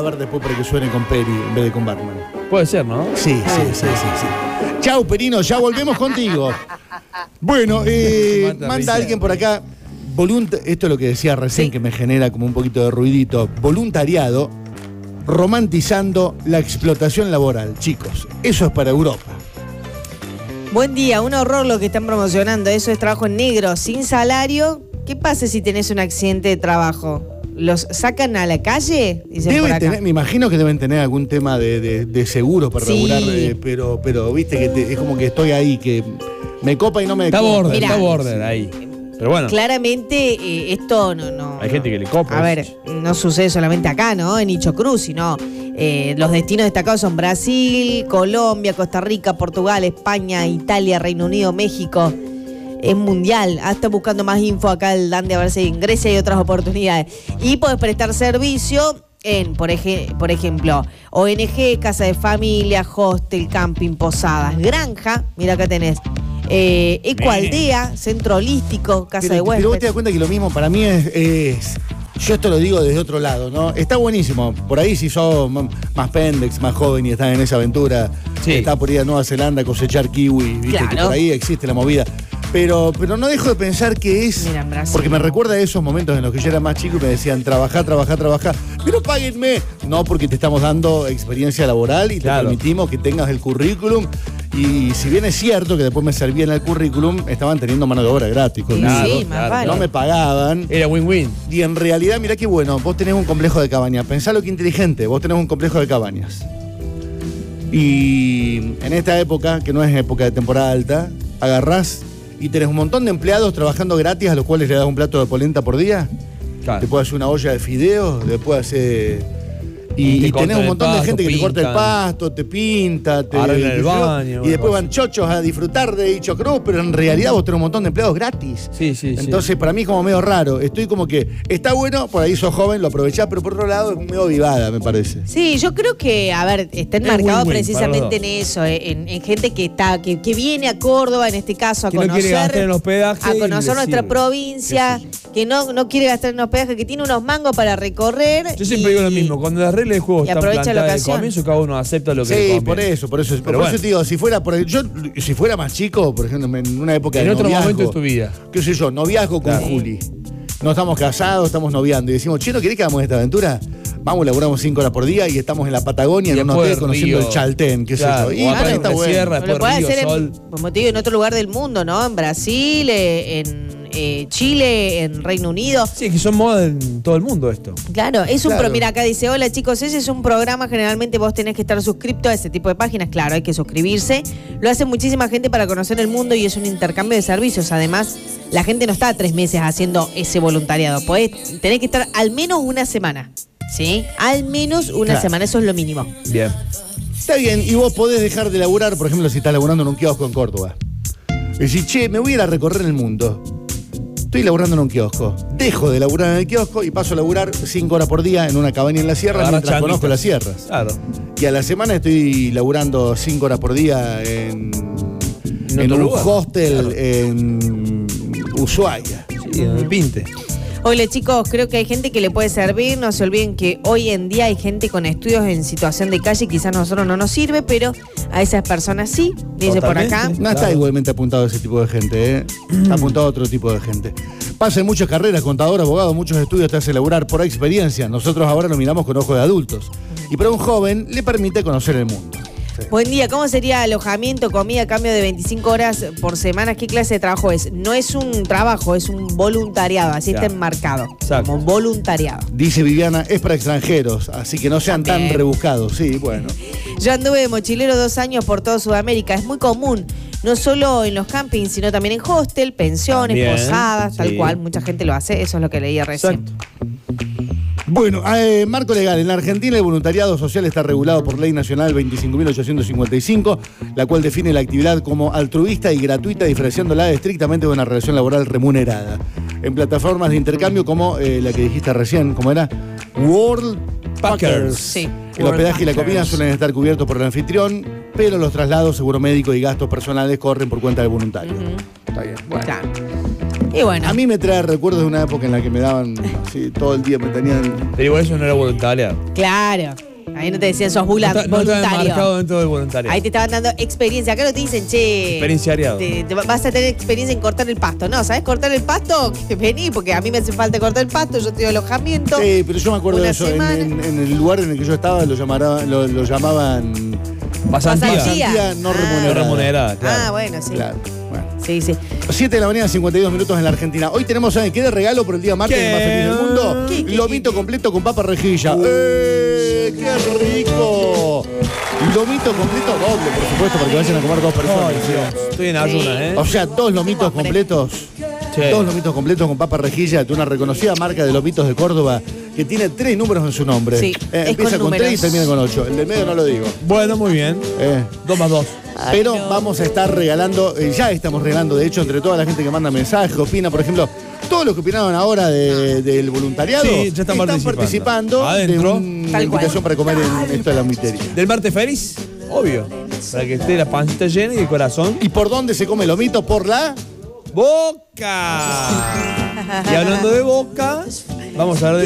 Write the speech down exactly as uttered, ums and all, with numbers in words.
ver después para que suene con Peri en vez de con Batman. Puede ser, ¿no? Sí, sí, sí, sí, sí. Chau, Perino, ya volvemos contigo. Bueno, eh, manda alguien por acá. Volunt- Esto es lo que decía recién, Sí. que me genera como un poquito de ruidito. Voluntariado, romantizando la explotación laboral. Chicos, eso es para Europa. Buen día, un horror lo que están promocionando. Eso es trabajo en negro, sin salario. ¿Qué pasa si tenés un accidente de trabajo? ¿Los sacan a la calle? Dicen por Deben acá. tener, me imagino que deben tener algún tema de, de, de seguro para Sí. regular, eh, pero, pero viste que te- es como que estoy ahí, que me copa y no me Está copa. border, Mirá. está border ahí. Pero bueno, Claramente eh, esto no, no. hay gente que le copa. A ver, no sucede solamente acá, ¿no? En Icho Cruz, sino eh, los destinos destacados son Brasil, Colombia, Costa Rica, Portugal, España, Italia, Reino Unido, México. Es mundial. Ah, está buscando más info acá el Dan de a ver si en Grecia hay otras oportunidades. Y podés prestar servicio en, por, ej- por ejemplo, O N G, casa de familia, hostel, camping, posadas, granja. Mira acá tenés. Eh, Ecoaldea, centro holístico, casa Pero, de pero vos te huéspedes. das cuenta que lo mismo para mí es, es- yo esto lo digo desde otro lado, ¿no? Está buenísimo. Por ahí si sos m- más pendex, más joven y estás en esa aventura, Sí. estás por ir a Nueva Zelanda a cosechar kiwi, viste Claro. que por ahí existe la movida. Pero, pero no dejo de pensar que es... Mira, en Brasil. Porque me recuerda a esos momentos en los que yo era más chico y me decían, trabajá, trabajá, trabajá. Pero páguenme. No, porque te estamos dando experiencia laboral y Claro. te permitimos que tengas el currículum. Y si bien es cierto que después me servían el currículum, estaban teniendo mano de obra gratis. Sí, conmigo. Claro, más claro, vale. No me pagaban. Era win-win. Y en realidad, mirá qué bueno, vos tenés un complejo de cabañas. Pensá lo que inteligente, vos tenés un complejo de cabañas. Y en esta época, que no es época de temporada alta, agarrás y tenés un montón de empleados trabajando gratis a los cuales le das un plato de polenta por día. Claro. Te puedes hacer una olla de fideos, después hacer... Y Y, te y cortan tenés un el montón de pasto, gente que te corta el pintan. pasto, te pinta, te... Arreglan el qué sé yo, baño, y una después cosa. van chochos a disfrutar de Icho Cruz, pero en realidad vos tenés un montón de empleados gratis. Sí, sí, sí. Entonces, para mí es como medio raro. Estoy como que está bueno, por ahí sos joven, lo aprovechás, pero por otro lado es medio vivada, me parece. Sí, yo creo que, a ver, está Es enmarcado win-win precisamente para en eso, eh, en, en gente que está, que, que viene a Córdoba, en este caso, a Que no quiere conocer, gastar en hospedaje a y conocer le nuestra sirve. provincia, Qué sé que no, no quiere gastar en hospedaje, que tiene unos mangos para recorrer. Yo siempre y- digo lo mismo, cuando las reglas del juego y están aprovecha la plantadas de ocasión. comienzo, cada uno acepta lo que le Sí, conviene. por eso, por eso. Pero por bueno. eso te digo, si fuera, por, yo, si fuera más chico, por ejemplo, en una época En de otro noviazgo, momento de tu vida. qué sé yo, noviazgo con Claro. Juli. No estamos casados, estamos noviando. Y decimos, che, ¿no querés que hagamos esta aventura? Vamos, laburamos cinco horas por día y estamos en la Patagonia, Y en un después hotel, conociendo Río. el Chaltén, qué Claro, sé yo. o Y acá para en está la bueno. sierra. Lo después puede Río, hacer, Sol. en, como te digo, en otro lugar del mundo, ¿no? En Brasil, eh, en eh, Chile, en Reino Unido. Sí, que son modas en todo el mundo esto. Claro, es un Claro. pro. Mira, acá dice, hola chicos, ese es un programa, generalmente vos tenés que estar suscripto a ese tipo de páginas, claro, hay que suscribirse. Lo hace muchísima gente para conocer el mundo y es un intercambio de servicios. Además, la gente no está tres meses haciendo ese voluntariado, podés, tenés que estar al menos una semana, ¿sí? Al menos una Claro. semana, eso es lo mínimo. Bien. Está bien, y vos podés dejar de laburar, por ejemplo, si estás laburando en un kiosco en Córdoba. Y decís, che, me voy a ir a recorrer el mundo. Estoy laburando en un kiosco. Dejo de laburar en el kiosco y paso a laburar cinco horas por día en una cabaña en la sierra Agarrás mientras changuitas. conozco las sierras. Claro. Y a la semana estoy laburando cinco horas por día en, ¿En en otro un lugar? hostel Claro. en Ushuaia. Sí, en el pinte. Hola chicos, creo que hay gente que le puede servir, no se olviden que hoy en día hay gente con estudios en situación de calle, quizás a nosotros no nos sirve, pero a esas personas sí, dice por acá. Totalmente. No está Claro. igualmente apuntado a ese tipo de gente, ¿eh? Está apuntado a otro tipo de gente. Pasa en muchas carreras, contador, abogado, muchos estudios te hace laburar por experiencia. Nosotros ahora lo miramos con ojos de adultos. Y para un joven le permite conocer el mundo. Buen día, ¿cómo sería alojamiento, comida a cambio de veinticinco horas por semana? ¿Qué clase de trabajo es? No es un trabajo, es un voluntariado, así Claro. está enmarcado, Exacto. como voluntariado. Dice Viviana, es para extranjeros, así que no sean tan También. rebuscados. Sí, bueno. Yo anduve de mochilero dos años por toda Sudamérica, es muy común, no solo en los campings, sino también en hostel, pensiones, También, posadas, tal sí. cual, mucha gente lo hace, eso es lo que leía recién. Exacto. Bueno, eh, marco legal. En la Argentina el voluntariado social está regulado por Ley Nacional veinticinco mil ochocientos cincuenta y cinco, la cual define la actividad como altruista y gratuita, diferenciándola estrictamente de una relación laboral remunerada. En plataformas de intercambio como eh, la que dijiste recién, ¿cómo era? World Packers. Sí. El hospedaje y la comida suelen estar cubiertos por el anfitrión, pero los traslados, seguro médico y gastos personales corren por cuenta del voluntario. Ujú. Está bien. Bueno. Claro. Y bueno. A mí me trae recuerdos de una época en la que me daban así, todo el día me tenían. Pero igual eso no era voluntario. Claro. Ahí no te decían sos No, vula- está- no estaba voluntario. marcado dentro del voluntario. Ahí te estaban dando experiencia. Acá no te dicen, che. Experienciariado. Te, te vas a tener experiencia en cortar el pasto. No, ¿sabes cortar el pasto? Vení, porque a mí me hace falta cortar el pasto. Yo te doy alojamiento. Sí, pero yo me acuerdo Una de eso. En, semana. en- en el lugar en el que yo estaba lo, llamaban- lo, lo llamaban. Pasantía. Pasantía. Pasantía no Ah. remunerada. No remunerada, claro. Ah, bueno, sí. Claro. Bueno. Sí, sí. siete de la mañana, cincuenta y dos minutos en la Argentina. Hoy tenemos, ¿saben qué de regalo por el día martes ¿Qué? más feliz del mundo? ¿Qué, qué, Lomito qué? completo con papa rejilla. ¡Eh! ¡Qué rico! Lomito completo doble, por supuesto, porque vayan a comer dos personas. Ay, Dios. Estoy en ayunas, ¿eh? O sea, dos lomitos Tengo hambre. completos. Sí. Dos lomitos completos con papa rejilla de una reconocida marca de lomitos de Córdoba que tiene tres números en su nombre. Sí, Eh, es empieza con con tres y números. termina con ocho. El del medio no lo digo. Bueno, muy bien. Eh. Dos más dos. Pero Ay, no. vamos a estar regalando, eh, ya estamos regalando, de hecho, entre toda la gente que manda mensajes, opina, por ejemplo, todos los que opinaron ahora de- del voluntariado Sí, ya están participando. participando Adentro. de una Tal invitación cual. para comer en esto de la mitería. ¿Del martes feliz? Obvio. Para que esté la pancita llena y el corazón. ¿Y por dónde se come el lomito? Por la... ¡Boca! Y hablando de boca, vamos a hablar de